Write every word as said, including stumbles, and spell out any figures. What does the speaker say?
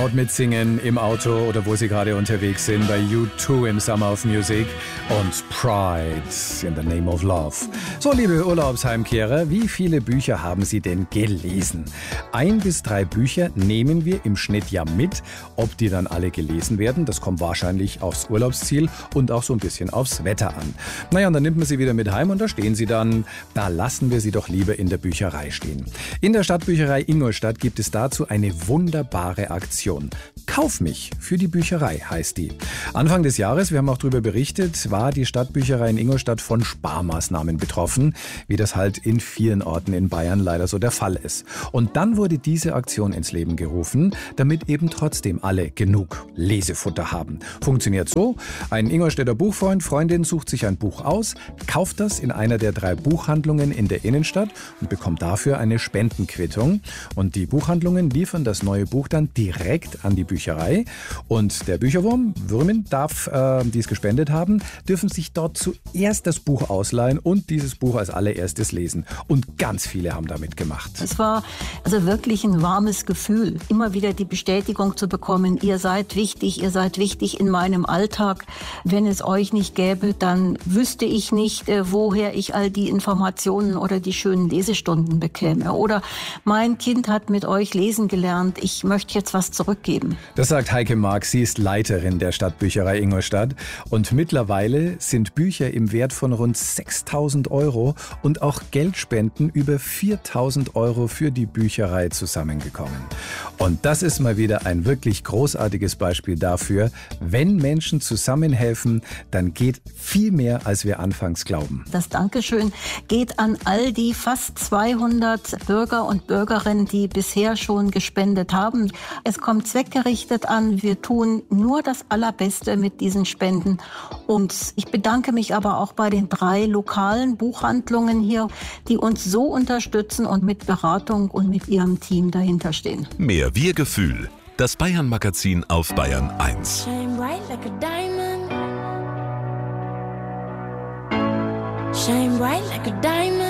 Laut mitsingen im Auto oder wo Sie gerade unterwegs sind, bei U zwei im Summer of Music und Pride in the Name of Love. So, liebe Urlaubsheimkehrer, wie viele Bücher haben Sie denn gelesen? Ein bis drei Bücher nehmen wir im Schnitt ja mit. Ob die dann alle gelesen werden, das kommt wahrscheinlich aufs Urlaubsziel und auch so ein bisschen aufs Wetter an. Naja, und dann nimmt man sie wieder mit heim und da stehen sie dann. Da lassen wir sie doch lieber in der Bücherei stehen. In der Stadtbücherei Ingolstadt gibt es dazu eine wunderbare Aktion. Kauf mich für die Bücherei heißt die. Anfang des Jahres, wir haben auch darüber berichtet, war die Stadtbücherei in Ingolstadt von Sparmaßnahmen betroffen, wie das halt in vielen Orten in Bayern leider so der Fall ist. Und dann wurde diese Aktion ins Leben gerufen, damit eben trotzdem alle genug Lesefutter haben. Funktioniert so: Ein Ingolstädter Buchfreund, Freundin sucht sich ein Buch aus, kauft das in einer der drei Buchhandlungen in der Innenstadt und bekommt dafür eine Spendenquittung. Und die Buchhandlungen liefern das neue Buch dann direkt an die Bücherei. Und der Bücherwurm, Würmin, darf, äh, die es gespendet haben, dürfen sich dort zuerst das Buch ausleihen und dieses Buch als allererstes lesen. Und ganz viele haben da mitgemacht. Es war also wirklich ein warmes Gefühl, immer wieder die Bestätigung zu bekommen, ihr seid wichtig, ihr seid wichtig in meinem Alltag. Wenn es euch nicht gäbe, dann wüsste ich nicht, äh, woher ich all die Informationen oder die schönen Lesestunden bekäme. Oder mein Kind hat mit euch lesen gelernt, ich möchte jetzt was zurückgeben. Das sagt Heike Mark, sie ist Leiterin der Stadtbücherei Ingolstadt. Und mittlerweile sind Bücher im Wert von rund sechstausend Euro und auch Geldspenden über viertausend Euro für die Bücherei zusammengekommen. Und das ist mal wieder ein wirklich großartiges Beispiel dafür, wenn Menschen zusammenhelfen, dann geht viel mehr, als wir anfangs glauben. Das Dankeschön geht an all die fast zweihundert Bürger und Bürgerinnen, die bisher schon gespendet haben. Es kommt zweckgerichtet an. Wir tun nur das Allerbeste mit diesen Spenden. Und ich bedanke mich aber auch bei den drei lokalen Buchhandlungen hier, die uns so unterstützen und mit Beratung und mit ihrem Team dahinter stehen. Mehr Wir-Gefühl. Das Bayern-Magazin auf Bayern eins. Shine bright like a diamond. Shine bright like a diamond.